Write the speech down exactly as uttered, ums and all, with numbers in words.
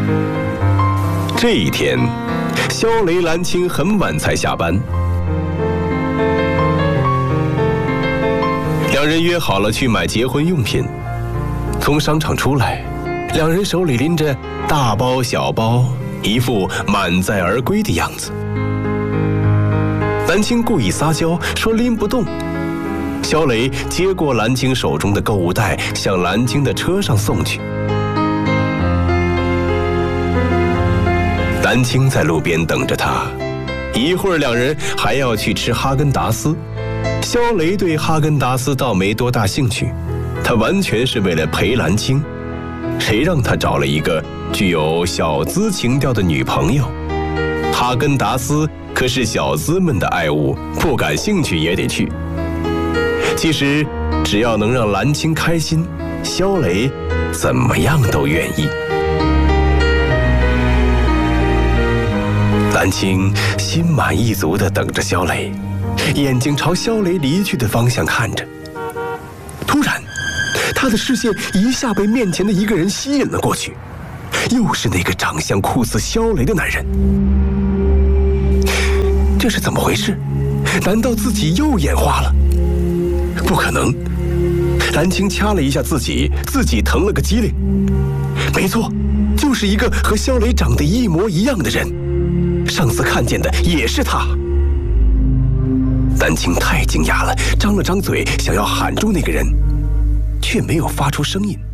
这一天，肖雷、蓝青很晚才下班，两人约好了去买结婚用品。从商场出来，两人手里拎着大包小包，一副满载而归的样子。蓝青故意撒娇说拎不动，肖雷接过蓝青手中的购物袋，向蓝青的车上送去。蓝青在路边等着他，一会儿两人还要去吃哈根达斯。肖雷对哈根达斯倒没多大兴趣，他完全是为了陪蓝青。谁让他找了一个具有小资情调的女朋友？哈根达斯可是小资们的爱物，不感兴趣也得去。其实只要能让蓝青开心，肖雷怎么样都愿意。蓝青心满意足地等着肖雷，眼睛朝肖雷离去的方向看着。突然，他的视线一下被面前的一个人吸引了过去，又是那个长相酷似肖雷的男人。这是怎么回事？难道自己又眼花了？不可能！蓝青掐了一下自己，自己疼了个机灵。没错，就是一个和肖雷长得一模一样的人。上次看见的也是他。蓝青太惊讶了，张了张嘴想要喊住那个人，却没有发出声音。